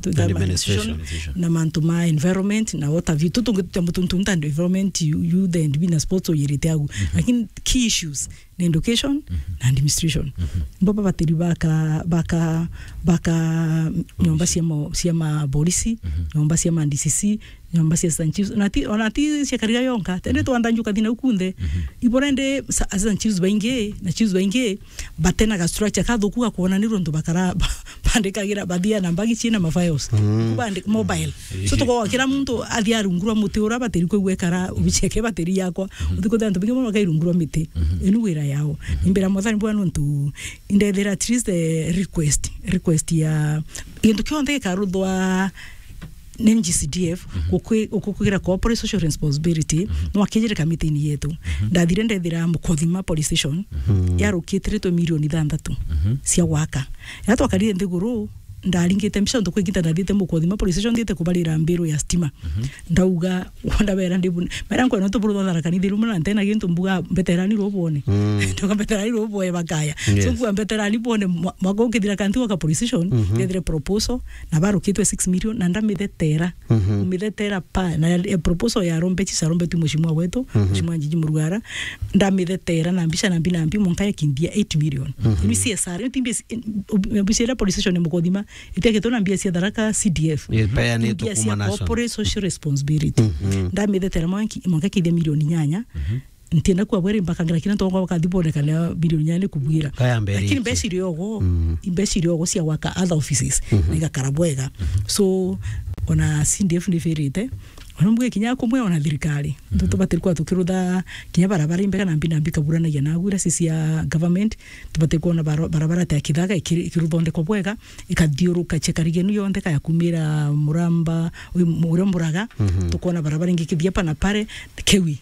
to the administration na mantu ma environment na what have you tutu mutuntu ntando environment you the and bina sports oyirite agu lakini key issues na education na administration baba bateri baka nyomba siama polisi nyomba siama DCC nyomba sia Sanchiefs onati shekariga yonka tende to andanjuka dina ukunde iborende Sanchiefs bainge na Chiefs bainge batena ga structure kadhukuka kuona ni rondo bakara bandikagira badia na mbagi china mafiles kubande mobile so to kila muntu athiarungurwa muti ura bateri kwe gwekara ubicheke bateri yakwa uthiko danto bingi mo kairungurwa miti enu wira yao imbera mothani bwana ntu indethera at least the request ya into kionde karudwa NGCDF ukugira corporate social responsibility no akijire committee ni yetu ndathire ndethira mukothima police station yarukitire to milioni 6 cia waka yatwakarire ndiguru ndaringite mbica ndo kwigita ndathite mukothima police station ndite kubarira mbiro ya stima ndauga wanda bera ndibu mera ngo no to buru thara kanithiri muna ntena gintu mbuga veterani robone to veterani roboe bagaya so ku veterani bone magongithira kanthi wa police station ndethire proposal na barukitwe 6 million na ndamithethera umithethera pa na proposal ya rombechi sarombe tu mushimwa wetu mushimwa njiji murugara ndamithethera na mbica na mbinambi monka ya kindia 8 million ni CSR timbe mbicira police station mukothima iteketona mbia cia Tharaka CDF yepeane to kuma corporate social responsibility ndamithethera monka kithia milioni 8 ntienda kwa bwere mpaka ngira kina tongo wakadibone kana milioni 8 kubwira lakini mbeshiri ogo cia waka other offices nika karabwega so ona CDF ni ferite wanambuge kinya kumwe ona thirikari ntuto batirikwa tukirutha kinya barabara imbeka na mbina kaburanagia na gwira sisi ya government tubatirikwa na barabara ta kithaga ikiruthonde ko bwega ikathiuruka chekarigenu yonde kaya kumira muramba muraga tukona barabara ingikithia pana pare kewi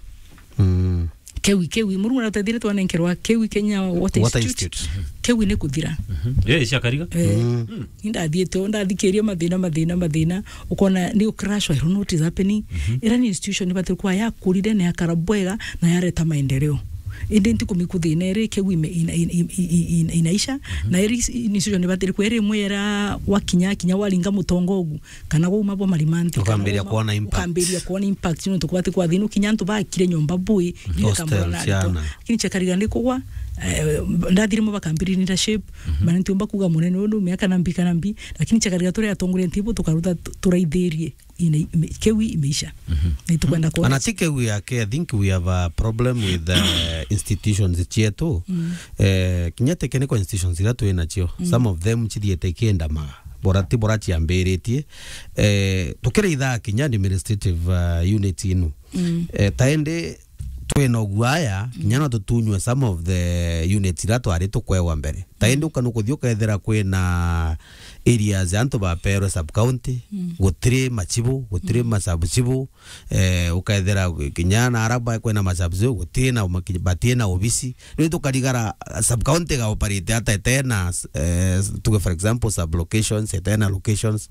kewi murungu na tadire to anenkerwa kewi Kenya Water Institute kewi ne kuthira shakariga inda dieto ndadhikeria madina ukona ni crash wa notice happening era ni institution batirikwa ya kuride na karabwega na yareta maendeleo identi kumikuthina ere kewi inaisha na eri institution batirikwa ere mwera wakinya walinga mutongogu kana go mabo malimanti ukamberia kuona impact no tukwati kwa thinu kinyantu bakire nyomba bui ile kambona kini chakariga kwa ndathire mu bakambiri leadership banantumba kuga munene undu miaka nambi lakini chakariga tore atongure ntibo tukaruta turaithirie kewi imeisha nitukwenda kwa and I think I think we have a problem with the institutions chetu kinyate keneko institutions iratu enachio some of them chithiete kenda maga borati amberetie tukire itha kinya administrative unit inu taende twena ogwaya nyana tutunywe some of the units iratu ari tukwewa mbere taende ukanukuthio kethera kwena areas anto ba pero sub county gutire machibu gutire masabuchibu ukaethera kinyana araba kwena masabuchibu gutire na batina obisi ni tukarigara sub county ga operate ata tena to for example sub locations tena locations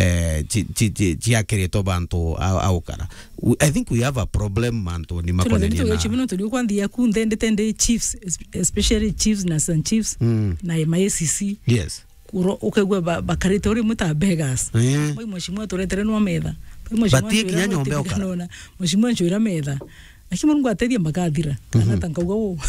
chia kereto bantu aukara I think we have a problem manto ni makoneni na chibino tulikuwa ndia kundende tende chiefs especially chiefs na San Chiefs na MICC yes ukegwe bakarite uri muta Vegas moi mheshimiwa turetere no metha batie kinyanyo mbeoka mheshimiwa njoira metha lakini Mungu atedia magathira kana tangauga wo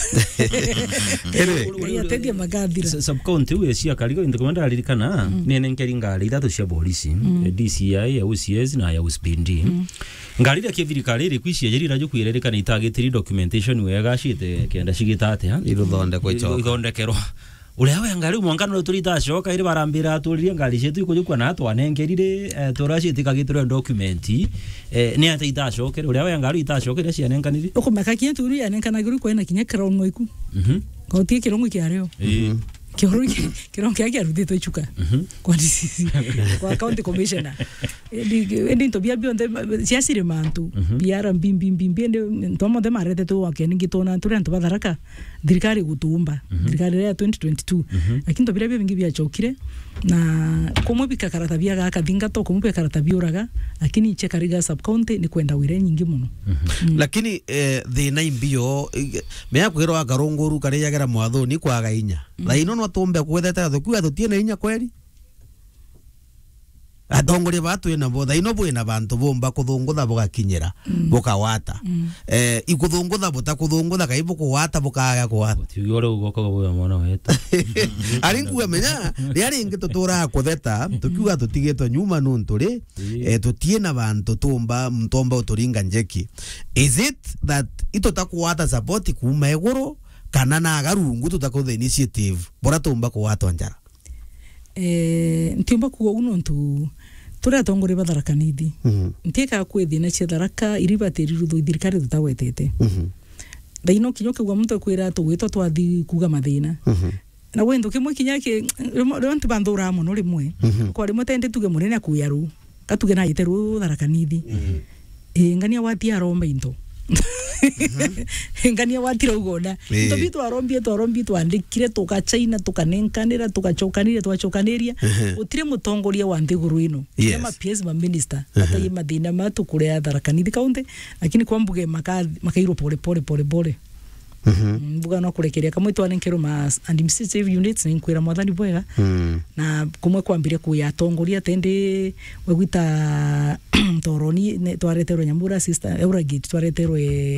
atedia magathira sub county we cia karigo ndikomanda alirikana nene nkeringa ithatu cia polisi DCI ya UCS na ya USPD ngarira kithirikari iri kwishia jirira jo kwirereka ni targetiri documentation wega shite kenda shigitate ha iruthonde kwa icho ithondekerwa ulewe ngari umwangano turita shoka iri barambira turirie ngari shetu ikujukwa na twanengerire turashite kagiture document ni ate itashokere ulewe ngari itashokere cia nenkaniri ukumaka kinya turi yanenkanagiri kwa na kinya crown moiku ko tie kirongo kiareo kirongo kia rudito ichuka kwa DCC kwa county commissioner ndi to bia bionde ciasire mantu biara mbimbi ndi tomo de marete to wakeni ngitona turi antu batharaka thirikari gutumba thirikari ya 2022 lakini to bia bingi bia chokire na komo bika karata bia ga kathinga to komo bika karata biuraga lakini chekariga sub county ni kwenda wire nyingi muno lakini thina imbio meya kwirwa garonguru kare yagera mwatho ni kwaga inya la ino no tumbe kwetheta thuku atutie na inya kweli atongore batu ina boda ino bwina bantu bomba kuthungutha bugakinyira bukawata ikuthungutha butakutungutha kaibu kuwata bukaga kuwata tigore ugoko bwa mwana weta ari nkuamenya riari ingi tutura kutheta tukiuga tutigetwe nyuma nunturi tutie na bantu tumba mtomba uturinga njeki. Is it that ito takuwata support kuma iguru kana na garungu tutakutha initiative bora tumba kuwata njara? Ntiumba kuwa unontu turia tongore batharaka nidi ntika kwethi na cia tharaka iriba teriru thirikari tutawetete ndaino kinyoke gwa muntu kwira tugwitwa twathi kuga mathina na wendo kimwe kinyake rontu bandura muno rimwe kwa rimwe tende tuge munene kuyaru katuge na iteru tharaka nidi ngania wati aromba into ngania watira ugoda to bitu arombi twandikire tukachaina tukanenkanira tukachokanire twachokaniria utire mutongoria wa nthiguru ino kama PS ma minister ataye mathina matukurea tharakanithi kaunti lakini kwa mbuge makairo pole mbuga no kurekeria kamwe twanenkero ma administrative units ni kwira mwathani bwega na kumwe kwambire kuya tongoria tende wegwita toroni twareterwo nyambura sister Euragate twareterwo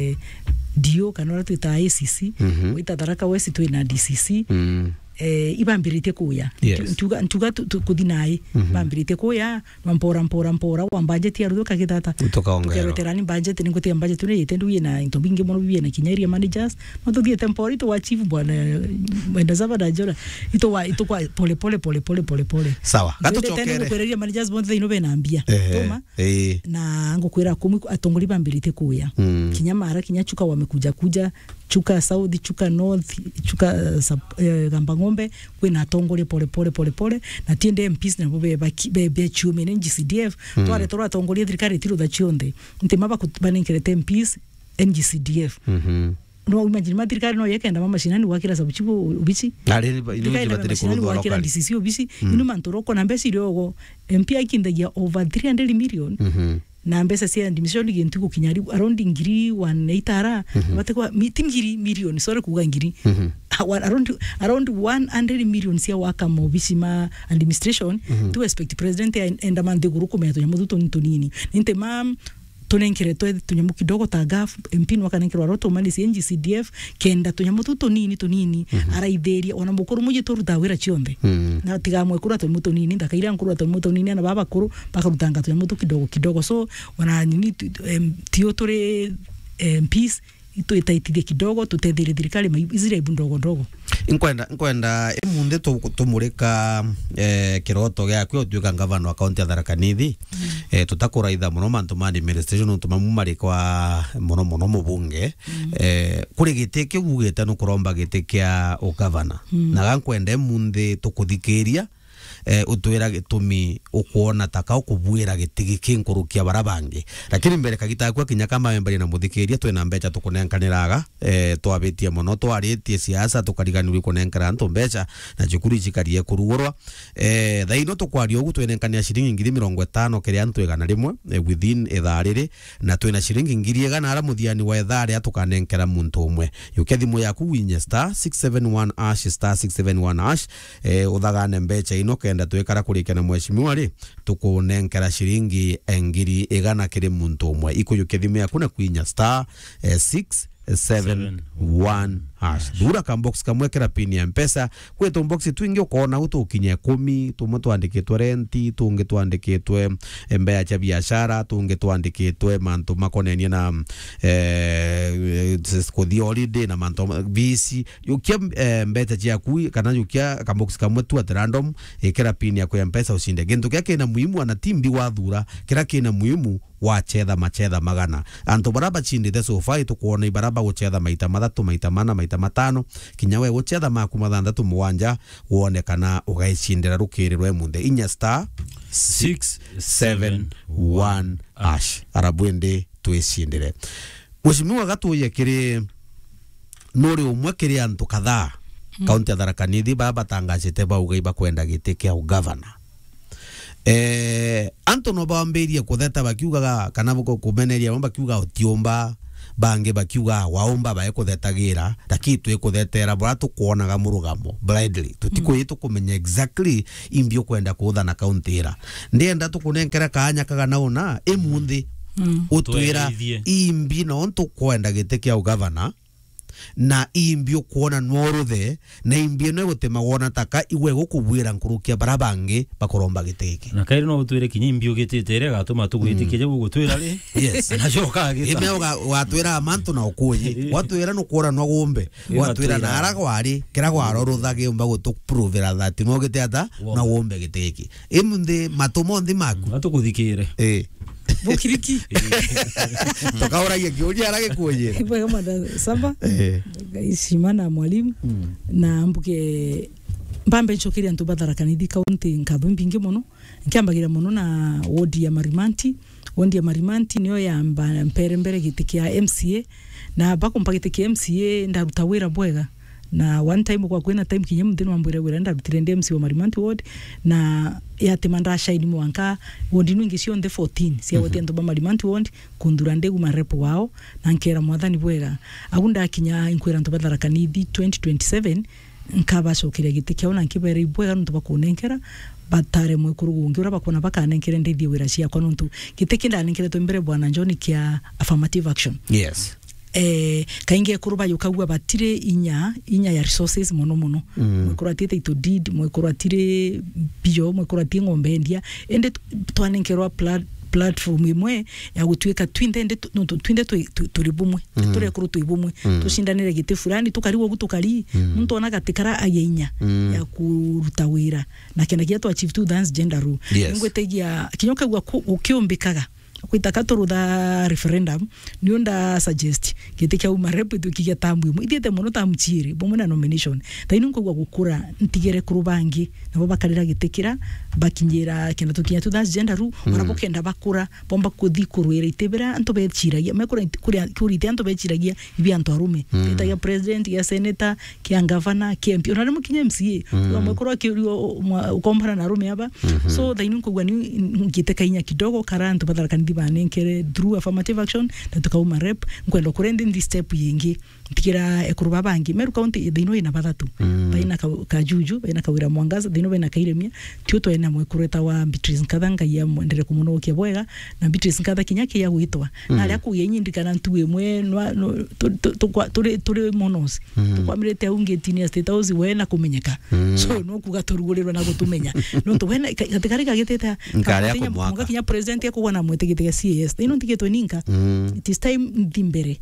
dio kanora twita ICC wita Tharaka West twina DCC ibambirite kuya ntuga kuthinae bambirite kuya mpora wa budget ya rudo kagitata tukaongererani budget ni kutia budget ni itendu yena into bingi mono biye na kinyaria managers no to die temporary to achieve bwana mwenda zaba dajora ito kwa pole sawa gato chokere kwereria managers bonde ino benambia toma na ngokwira kumwe atongoli bambirite kuya kinyamara kinyachuka wamekuja chuka South chuka North chuka gamba ngombe kwina tongole pole na tiende MPs na be chume na NGCDF tware tora tongole thirikari tiro da chionde ntemaba kubanenkere MPs NGCDF no imagine mathirikari no yekenda mama shinani wakira sabuchibo ubichi ari ino jibatire kurudo wakira DCC ubichi ino mantoroko na mbesi ryogo MP akindagia over 300 million na mbesa sia ndimisho ngintu kinyari around ngiri 180 batekwa mitingiri million sore kuga ngiri around 100 million sia waka mobisima administration to expect president enda mande guruko meto nyamuduto nini ninte mam tunenkere tunyamu kidogo tagaf MP wakanenkero roto mali NGCDF kenda tunyamuduto nini araitheria ona mukuru muje toruta wira chionde na tigamwe kura tumuto nini ndakaira nkuru tumuto nini na baba kuru paka rutanga tunyamuto kidogo so wana nini tio tore MPs ito itaitithie kidogo tutethire thirikari maizire ibundogo inkwenda emunde tumurika kiroto gyakwe utuika ngavana wa county ya Tharaka Nithi tutakuraitha muno mantu ma administration tumamumari kwa muno mubunge kuri gite kigugite no kuromba gite kya ugavana na gankwenda emunde tukuthikiria utwira gitumi ukuona taka ukubwira gitigi kinkurukia barabangi lakini mbere kagita kwa kinya kama membari na muthikiria twina mbeca tukunenkaniraga twabitie muno twaritie siasa tukariganirwe kunenkara antu mbeca na jikuri jikarie kurugurwa thaino tukwari ugu twenenkania shilingi 50 kiri antu igana rimwe within ithariri na twina shilingi 100 ara muthiani wa ithari atukanenkera muntu umwe yukethimu yaku winye *671# uthagane mbeca ino kenda twekara kurikana mweshimiwa ri tukunenkera shilingi 100 kiri muntu umwe ikuyukethimu yaku na kwinya *671# dura kambox kamwekera pin ya mpesa kweto box twingi ukona utukinye 10 tumwe twandikitwe renti tunge twandikitwe mbea cha biashara tunge twandikitwe mantu makonenie na kuthi holiday na mantu visi yukia mbeta cha kui kana yukia kambox kamwe tu at random ekera pin ya kwa mpesa usinde gento kyake na muhimu ana timbi wa thura kira kina muhimu wa machetha magana anto baraba chindite sofa tukuona ibaraba guchetha maita mathatu maita mana maita matano kinyawe guchetha maku mathandatu muwanja wonekana ugaicindira rukirirwe munde inya *671# arabwende twicindire mushimiwa gatuye kiri nuri umwe kiri antu kadhaa kaunti ya Tharaka Nithi baba tangachite bauga iba kwenda gite kia ugavana anto no bamberia kutheta bakiugaga kana buko kumeneria bamba kiuga otiomba bange bakiuga waomba bae kuthetagira takitu ikuthetera bora tukuonaga murugamo blindly tutikuyitu kumenya exactly imbio kwenda kuutha na county ira ndienda tukunenkera kanya kaganauna imundi utwira imbi no tukwenda gite kia governor na imbio kuona noruthe na imbio no gutema wona taka iwe gukubwira nkurukia barabange bakoromba giteke na kairi no utwire kinyi imbio gitete gatuma tugwitikie je gutwira ri yes na joka gita imeuga watwira amantu na ukuyi watwira no kuora no gombe watwira na aragwari kira gwaro ruthage umba gutu provera that no giteta na gombe giteke imunde matumo ndi maku atukuthikire Bukiriki. Tokaura yekiuria arage kuonyera. Ipo kama da samba. Ishimana mwalimu na mbuke mbambe chokiri antu Tharaka-Nithi county nkabembinge mono. Nkiambagira mono na wodi ya Marimanti. Wodi ya Marimanti niyo yamba mbere gitikia MCA na bako mpagite kia MCA ndaruta wira bwega. Na one time kwa kwena time kinye mthino ambwira wira ndarutire MC wa Marimanti ward na yatemanda shaini mwanka wodi ningi sio the 14 sia wodi antu ba Marimanti ward kundura ndegu marepo wao na nkera mwathani bwega agunda kinya inkwira antu Tharaka-Nithi 2027 nkaba shokire giti kia ona nkibere bwega ntu bakunenkera batare mwekuru gungi ura bakona bakanenkere ndithie wira cia kwa ntu gitekinda nenkere to mbere bwana John kia affirmative action yes kainge kuruba yukagwa batire inya ya resources mono mwekuratiete ito did mwekuratire bio mwekuratie ngombe ndia ende twanenkerwa platform imwe ya gutweka twinde turibumwe turi kuru tuibumwe tushindanire gite fulani tukariwo gutukari muntu ona gatikara ayenya ya kuruta wira na kena kia to achieve to dance gender rule ngwetegia kinyoka gwa ukiombikaga kwitaka turutha referendum niunda suggest gite kia umarepo tukigia tambu imwe ithiete muno tamuchiri bomwe na nomination tainu ngwa gukura ntigere kurubangi nabo bakarira gitekira bakinyira kena tukinya to dance gender rule orabo kenda bakura bomba kuthi kurwira itebera antu bechiragia mekura kurite antu bechiragia ibi antu arume ita ya president ya senator kia governor kia MP ona mukinya MCA mwekura kirio ukombara na arume aba so tainu ngwa ni giteka inya kidogo karantu Tharaka-Nithi banenkere through affirmative action na tukauma rep nkwenda kurende ndi step yingi tikira ekuruba bangi Meru county thino ina bathatu baina kajuju baina kawira Mwangaza thino baina kairemia tioto ina mwekureta wa Beatrice Nkathanga ya mwendere kumuno kia bwega na Beatrice Nkatha kinyake ya gwitwa na ali aku yenyindikana ntu emwe turi monos tukwamirete ungetini state house wena kumenyeka so no kugaturugulirwa na gutumenya no to wena katikari kagiteta mwaka kinya president ya kuwa na mwete gite CS thino ntigetwe ninka it is time ndimbere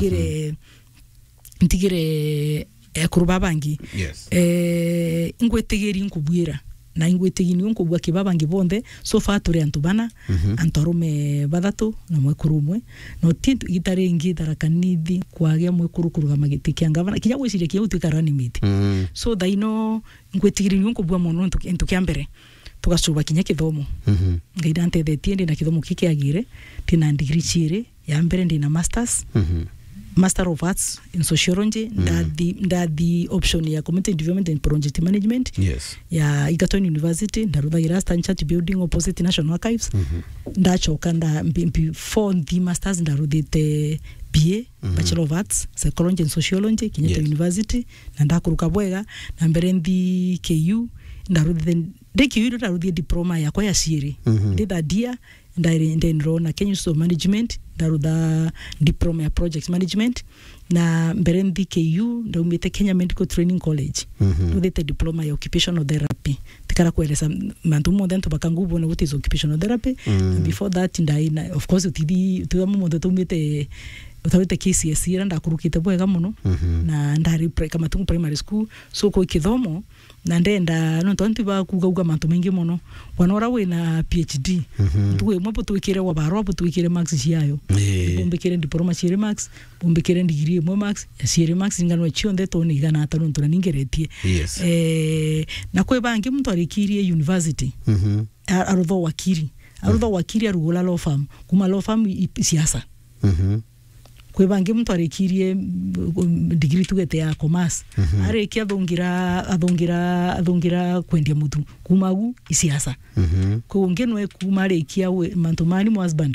ntigire kuruba bangi ngwetegeri nkubwira na ingwetegini nkubwa kibabangi bonde so far turi antu bana antarume bathatu na mwekuru umwe no tintu gitare ngi Tharaka-Nithi kwage mwekuru kurugama giti kia ngavana kinya gwiciria kia utuika running mate so daino ngwetegeri nkubwa mono ntu kia mbere tugacuba kinya kithomo ngaida ntethetie ndi na kithomo kikiagire tina degree chire ya mbere ndi na masters Master of Arts in Sociology the option ya Community Development and Project Management ya Egerton University ndaruthagira Stanchurch Building opposite National Archives ndachoka nda before the masters ndaruthite BA Bachelor of Arts Psychology and Sociology Kenyatta University na ndakuruka bwega na mbere ndi KU ndaruthite diploma ya kwa ya siri nditha dia ndaenro na Kenya Institute of Management ndarutha diploma ya project management na mbere ndi KU ndaumite Kenya Medical Training College nduthite diploma ya occupational therapy tikara kueleza mantu mo dentro bakangubo na what is occupational therapy before that ndaina of course tudamu mo tumite utawite KCSE randa kurukite bwega muno na ndari kama tungu primary school so ko kithomo na ndenda no tonti ba kuga mantu mengi muno wanora we na PhD tuwe mwapo tuwikire wa baro tuwikire max ciayo bombekere diploma cire max bombekere degree mo max ya cire max ngano chionde to ni gana atano ntuna ningeretie na kwe bangi mtu arikirie university arutho wakiri arugula law firm kuma law firm siasa kwe bangi mtu arikirie degree tugete ya commerce arekia athongira kwendia mutu kumagu isiasa ko ngenwe kuma arekia mantu mani mo husbandry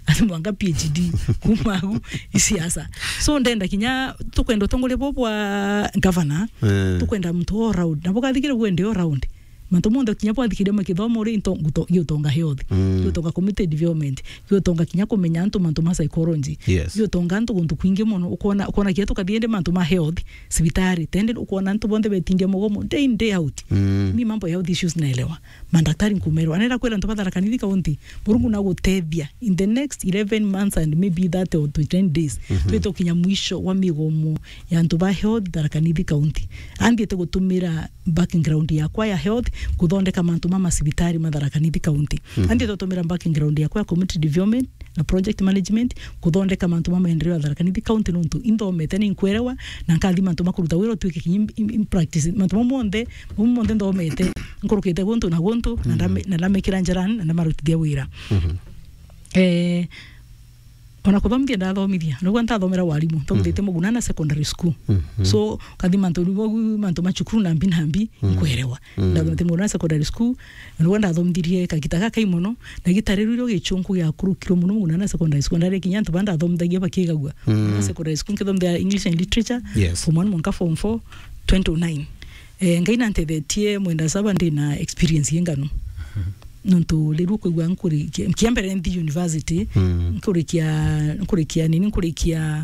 ati mwanga PhD kumagu isiasa so ndenda kinya tukwenda tongole bobwa governor tukwenda mtu all round na boka thikire gwende all round manto mundo kinya kwa thikire makithomo ri yotonga health yotonga community development yotonga kinya kumenya antu manto ma psychology yotonga antu guntu kwingi muno ukona kieto kathiende manto ma health sibitari tende ukona antu bonde betindia mugomo day out mi mambo ya health issues naelewa mandaktari nkumero anera kwela nto badara kanithika onti burungu na gutethia in the next 11 months and maybe that or 10 days tweto kinya mwisho wa migomo ya antu ba health dara kanithika onti andi te gutumira background ya kwa ya health kuthondeka mantu mama sibitari Tharaka Nithi County andi tutumira background ya kwa community development na project management kuthondeka mantu mama maendeleo ya Tharaka Nithi County nuntu inthomete ni nkwerewa na nkathi mantu makuruta wiro twike in practice mantu monde nthomete nkurukite guntu na guntu na ndamekira njarani na ndamarutithia wira ona kuthomithia ndathomithia no gwanta thomera warimu thomithite Mugunana secondary school so kathi mantu machukuru na mbinambi nkwerewa ndathomithite Mugunana secondary school no gwanta thomithie kagita kai muno na gitaririro gichunku ya kurukiro muno Mugunana secondary school ndare kinya ntu banda thomithia bakigagwa secondary school kithomithia English and literature form 1 monka form 4 2009 ngaina ntethetie mwenda saba ndina experience yengano nonto leru ko gwa nkuri kiambere ndi university nkurikia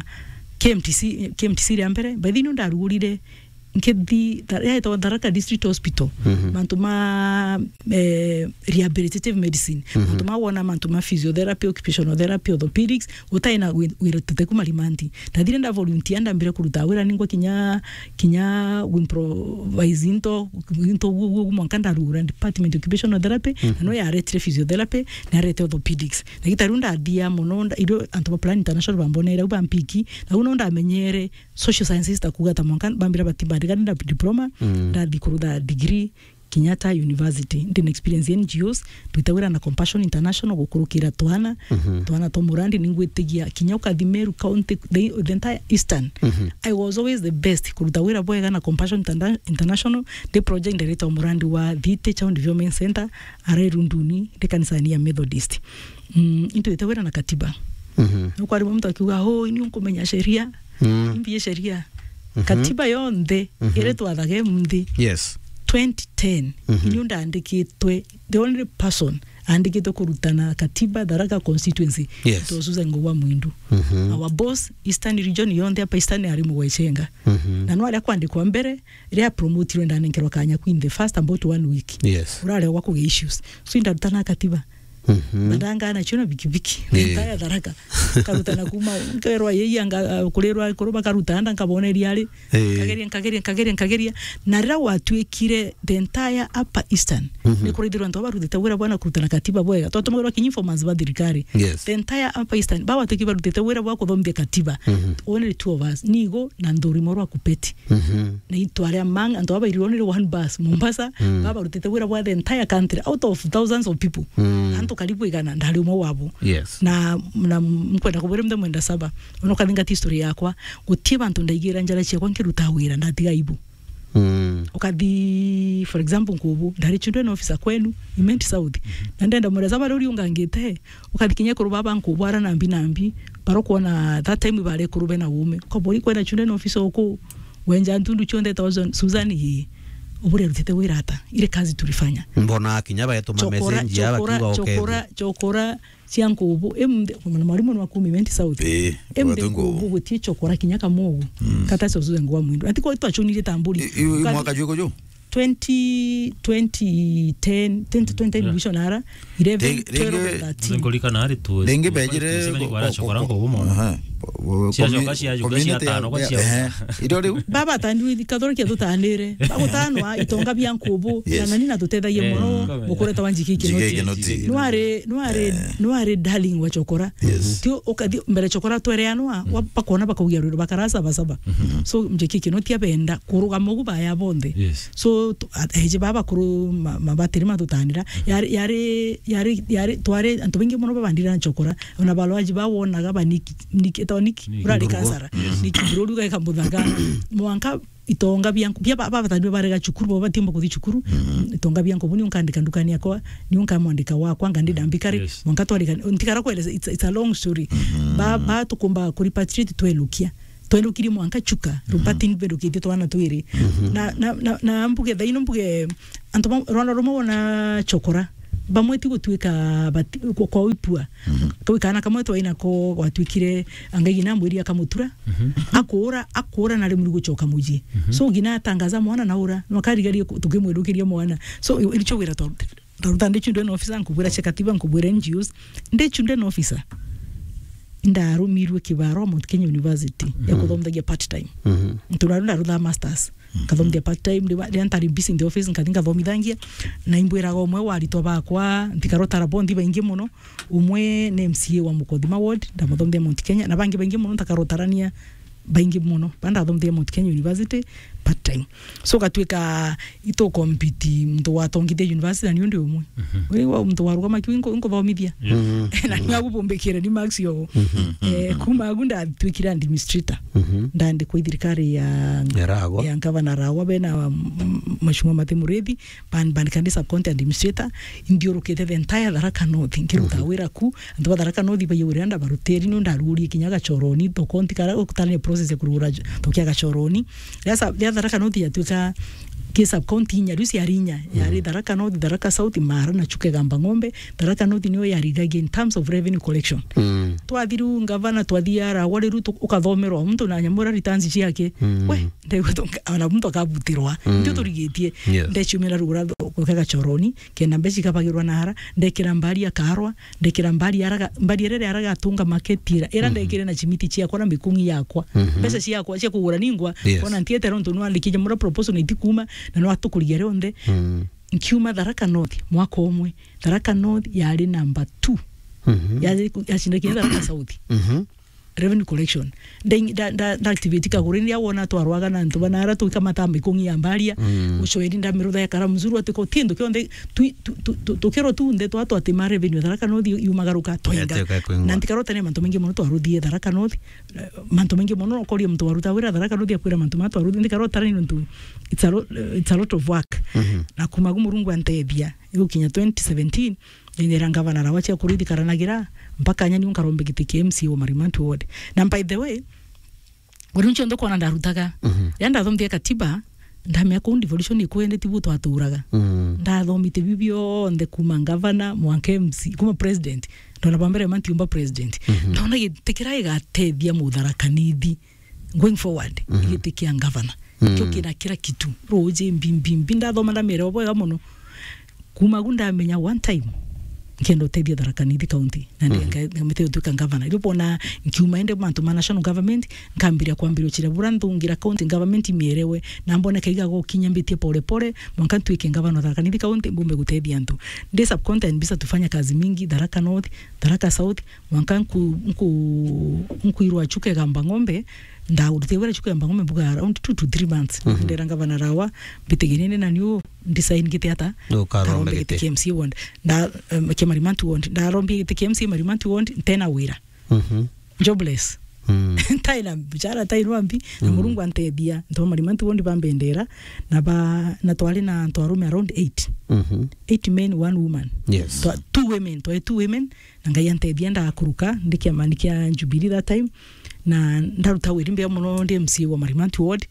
KMTC riambere by the ndarugurire nkethi ya Tharaka District Hospital mantu ma rehabilitative medicine mantu ma wona mantu ma physiotherapy occupational therapy orthopedics utaina wirutete kuma limanti ndathire nda volunteer ndambire kuruta wira ningwa kinya improvise into mwankanda rura department occupational therapy no ya retire physiotherapy na retire orthopedics na gitarunda dia mononda ido antu plan international bambonera ubampiki na unonda amenyere social sciences takugata mwankanda bambira batiba ganda diploma da dikuruda degree Kenyatta University ndin experience NGOs twitawira na Compassion International gukurukira twana tomurandi ningwetigia kinyauka Thimeru County the entire Eastern I was always the best kurutawira boyega na Compassion International the project director murandi wa Thite Child Development Center are Runduni de kanisani ya Methodist into twitawira na katiba ukwari mtu akiuga ni unkumenya sheria impie sheria katiba yonde ire twathage mthi 2010 inyunda andikitwe the only person andikitwe kurutana katiba Tharaka constituency to Susan Ngwa Mwindu our boss Eastern region yonde hapa Eastern ari Mugwechenga na no ari kwandikwa mbere ire promote ndane nkero kanya in the first about 1 week urale wako issues so indarutana katiba Madanga na chona bikibiki ndaya Tharaka karutana kuma nkerwa yeyanga kulerwa kuroba karutanda nkabone riali kageria na ra watwekire the entire upper Eastern ni kuridhirwa ndo barutete wira bwana kurutana katiba boya totomogera kinyinformance ba thirikari the entire upper Eastern ba watweki barutete wira bwa kuthomithia katiba only two of us nigo na nduri morwa kupeti na itware mang ando abairwo ni one bus Mombasa ba barutete wira bwa the entire country out of thousands of people karibu igana ndali umo wabo na mkwenda kubere mde mwenda saba ono kathinga history yakwa gutie bantu ndaigira njara chekwa nkiruta wira ndatiga ibu ukathi for example nkubu ndari children officer kwenu Imenti South na ndenda mwenda saba ruri ungangite ukathikinya kurubaba nkubu ara nambi baro kuona that time bare kurube na ume ukabori kwenda children officer uko wenja ntundu 100,000 Suzani hii ubure rutete wirata ile kazi tulifanya mbona kinyaba yetu message yaba kiwa okay chokora cianko ubu mwalimu wa 10 Imenti South ubu gutie chokora kinyaka mogu kata sozuze Ngwa Mwindu atiko twachonire tamburi mwaka joko 2010 visionara 11 ngolika nari tu denge bejire chokora ngo umo baba tandwi kadorokia tutanire bagutanwa itonga byankubu na nina tutethaye muno mukureta wanjiki kinoti nuare darling wa chokora tio ukadi mbere chokora twereanwa wapakona bakaugia rero bakarasa basaba so mjiki kinoti abenda kuruga mugu baya bonde so eje baba kuru mabatiri matutanira yari tware antubingi muno babandira chokora ona balwaji bawonaga baniki tonic urari kansara ni kiburu ga kambuthanga mwanka itonga byanku bya baba tadwe barega chukuru baba timbo kuthi chukuru itonga byanku buni unkandika ndukani yakwa ni unkamwandika wakwa ngandi dambikari mwanka twalika ntikara kweleza it's a long story ba tukumba kuripatriate twelukia twelukiri mwanka chuka rupati nibedukite twana twiri na mbuge thaino mbuge antoma rona romo na chokora bamweti gutwika kwa wipua kana kamwe twaina ko watwikire angagina mwiri akamutura akora na rimuri gucoka muji so gina tangaza mwana naura makarigarie tukimwerukiria mwana so ilicho wira ndande chunde no officer nkubura chekatiba nkubura NGOs nde chunde no officer ndarumirwe kibaro mu Kenya University ya kuthomthagia part time turarunda rutha masters kathomthia part time ndi antari busy in the office nkathinga thomithangia na imbwiraga umwe warito bakwa ntikarotara bondi baingi muno umwe ne MCA wa Mukothima ward ndamuthomthia Mount Kenya na bangi baingi muno ntakarotarania baingi muno banda thomthia Mount Kenya University part time so katwika ito compete mtu watongithia university na niundi umwe wewe mtu waruga makiwinko thomithia na nyagubombekera ni max yo kuma agunda twikira administrator ndandi kwa thirikari ya ngavana Ragwa bena mashuma Mathemurethi ban kandi subcounty administrator indiorukete the entire Tharaka North ngiruta wira ku ndo Tharaka North bayurenda baruteri no ndaruri kinyaga choroni to konti kara okutane process ya kurura to kiaga choroni ya Tharaka North ya tuka kisa county nyarusi arinya yari Tharaka North Tharaka South Mara na Chuke Gamba Ng'ombe Tharaka North niyo yarigaga in terms of revenue collection twathiru ngavana twathiara wale ruto ukathomerwa mtu na nyamura returns ciake we ndego ana mtu akabutirwa ndio turigetie ndechumira rugura kukaga choroni kena mbechi kapagirwa nahara ndekira mbari akarwa ndekira mbari rere araga tunga marketira era ndekire na chimiti chia kwa mikungi yakwa pesa cia kwa cia kugura ningwa ona ntiete ronto no alikije mura proposal itikuma na no atukuria ronde nkiuma Tharaka North mwaka omwe Tharaka North yari number 2 yashindakia Tharaka South revenue collection da activity ka gurini ya wona twarwaga na ntu banara tu kama tambe kungi ambaria ucoeri nda mirutha ya kara mzuru atiko tindo kionde tu kero tu nde to atima revenue Tharaka North yumagaruka toinga na ntikarota ne manto mengi mono twaruthie Tharaka North manto mengi mono okoria mtu waruta wira Tharaka North akwira manto matwaruthie ntikarota ni ntu it's a lot of work na kumagumurungu antethia yukinya 2017 ndera ngavana rawa cia kurithi karanagira mpaka nyani unkarombe giti KMC wa Marimantu ward na by the way uruncho ndo kona ndarutaga yanda thomthia katiba ndamya ku devolution ikwende tibu twaturaga ndathomite bibio nde kuma ngavana mwanke MC kuma president ndona bambere mantiumba president ndona gitikira igatethia Tharaka Nithi going forward igitikia ngavana kyo kira kitu roje mbimbi ndathoma ndamere obwega muno kuma gunda menya one time kendo tebia Tharaka Nithi county na ngamete tuka ngavana ilipona nkiuma ende mantu ma national government nkambiria kwambiro chira burandungira county government mierewe na mbona kaiga go kinyambitie pole mwanka tuike ngavana Tharaka Nithi county mbumbe gutebia ntu ndi subcounty bisa tufanya kazi mingi Tharaka North Tharaka South mwanka nkuirwa Chuke Gamba Ng'ombe ndaurutewera Chuke Gamba Ng'ombe buga around 2 to 3 months ndera ngavana rawa bitegenene na niyo design gite ata karombe gite KMC wond nda Marimantu wond nda rombi gite KMC Marimantu wond tena wira jobless taina bichara tainwambi na murungu antethia ndo Marimantu wond bambendera na twali na twarume around 8 men 1 woman yes 2 women na ngai antethia nda kuruka ndikiamanikia Jubilee that time na ndaruta wirimbe muno ndi MC wa Marimantu ward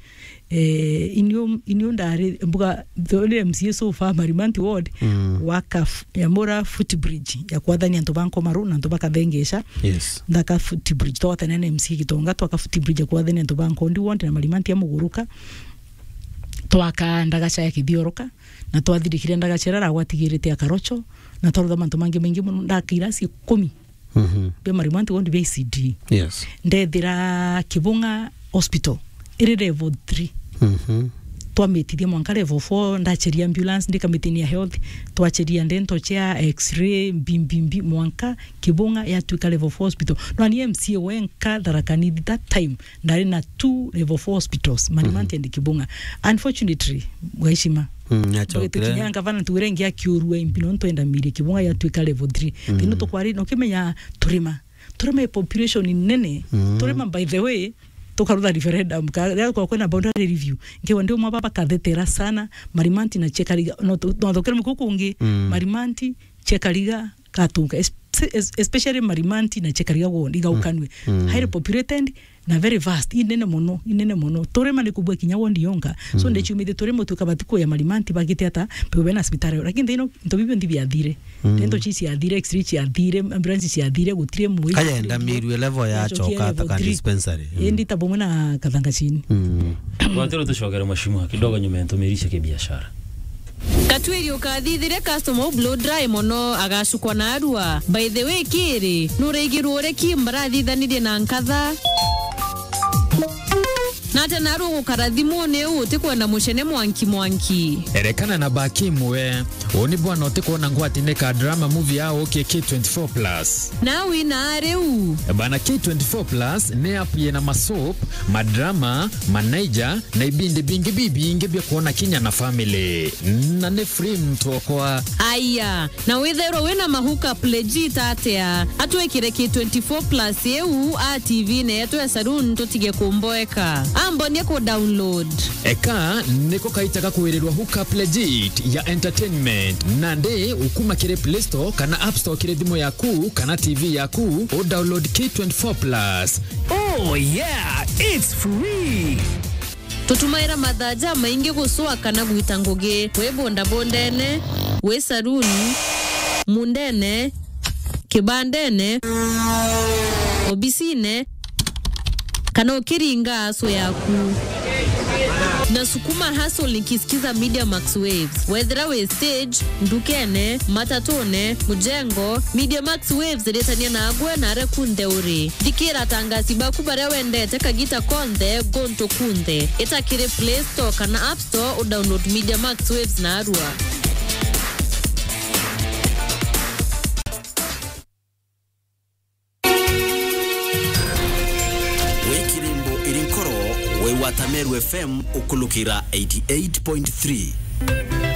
inyo ndare mbuga the MC so far Marimantu ward waka ya mora footbridge ya kwathani antu banko maru na antu bakathengesha ndaka footbridge to watana MC kitonga to aka footbridge ya kwathani antu banko ndi ward na Marimantu ya muguruka to aka ndagacha ya kithioroka na twathirikire ndagachera ragwatigirite akarocho na torutha mantu mangi mengi muno ndakirasi 10 be Marimantu ward BCD ndethira Kibunga hospital iri level 3 twametithia mwanka level 4 ndacheria ambulance ndikamitini ya health twacheria ndento cha x-ray mbimbi mwanka Kibunga ya tuika level 4 hospital no ni MCA wenka Tharaka Nithi that time ndari na 2 level 4 hospitals Marimantu and Kibunga unfortunately waishima tukinya ngavana turengia kiurwe impino ntwenda miri Kibunga ya tuika level 3 tino to kwari no kimenya turima turema population nene turema by the way tukarutha referendum kwa kwena boundary review ngewa ndio mwababa kathetera sana marimanti na chekariga no thokera mikukungi marimanti chekariga katunga especially marimanti na chekariga wondi gaukanwe highly populated na very vast inene mono torema ni kubwa kinya wondi yonga so ndechumide toremo tukabatiko ya marimanti bagite ata pewe na hospitali lakini ndino ndobibyo ndi biathire ndendo chisi yathire x-ray yathire ambulance yathire gutire muwi kaya enda miru level ya choka ta dispensary ndi tabomwe na kathanga chini watero tushogera mashimo kidogo nyumento mirisha ke biashara Katwirio kathithire customer blow dry mono agacukwa na arua by the way kiri nureigirwo reki mbarathithanirie na nkatha Nata naru gukarathimwo ni utikwenda mucene mwanki erekana na baki mwe oni bwana utikwona ngwati ne ka drama movie yao K24 plus nawi na reu bana K24 plus ne app na masop madrama manager na ibindi bingi bibi bya kuona Kenya na family na ne free mtu kwa aya na withero wena mahuka legit atia atwekire K24 plus eu a TV ne yetu ya saloon tutige kumboeka ambonie ko download eka niko kaitaka kuwererwa hookup legit ya entertainment nande ukuma kire Play Store kana App Store kire dimo yaku kana TV yaku o download K24 plus. Oh yeah, it's free. Tutumaira madhaja maingi guswa kana gwita ngugi we bonda bondene we saruni mundene kibandene obisine kana ukiringa aso yaku na sukuma hustle nikisikiza Media Max Waves whether we stage ndukene matatone mujengo Media Max Waves retania na agwe na rekunde uri dikira tangasi baku bare wende teka gita konde gonto kunde etakire Play Store kana App Store o download Media Max Waves na arua Watameru FM ukulukira 88.3